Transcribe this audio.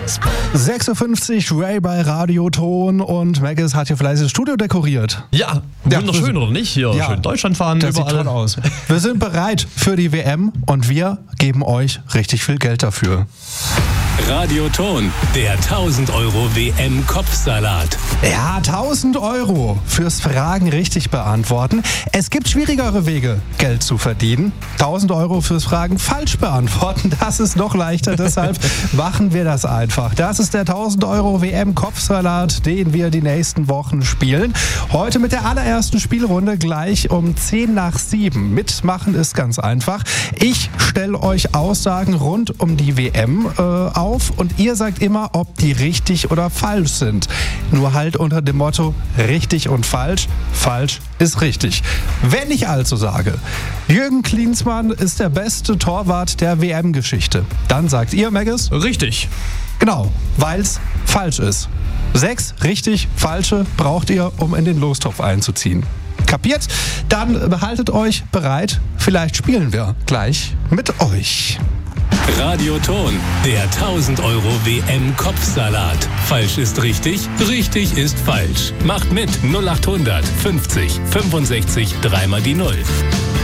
6.50 Uhr, Ray bei Radioton und Maggis hat hier fleißig das Studio dekoriert. Ja, wunderschön, oder nicht? Hier schön Deutschland fahren, das überall. Sieht toll aus. Wir sind bereit für die WM und wir geben euch richtig viel Geld dafür. Radioton, der 1000 Euro WM-Kopfsalat. Ja, 1000 Euro fürs Fragen richtig beantworten. Es gibt schwierigere Wege, Geld zu verdienen. 1000 Euro fürs Fragen falsch beantworten, das ist noch leichter. Deshalb machen wir das einfach. Das ist der 1000 Euro WM-Kopfsalat, den wir die nächsten Wochen spielen. Heute mit der allerersten Spielrunde gleich um 6:10. Mitmachen ist ganz einfach. Ich stelle euch Aussagen rund um die WM auf und ihr sagt immer, ob die richtig oder falsch sind. Nur halt unter dem Motto richtig und falsch. Falsch ist richtig. Wenn ich also sage, Jürgen Klinsmann ist der beste Torwart der WM-Geschichte, dann sagt ihr, Maggis? Richtig. Genau, weil es falsch ist. 6 richtig falsche braucht ihr, um in den Lostopf einzuziehen. Kapiert? Dann behaltet euch bereit. Vielleicht spielen wir gleich mit euch. Radioton, der 1000 Euro WM-Kopfsalat. Falsch ist richtig, richtig ist falsch. Macht mit 0800 50 65 3 mal die 0.